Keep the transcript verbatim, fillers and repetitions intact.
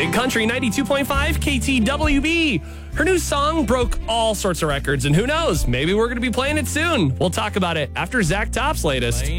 Big Country ninety-two point five K T W B. Her new song broke all sorts of records, and who knows, maybe we're going to be playing it soon. We'll talk about it after Zach Top's latest.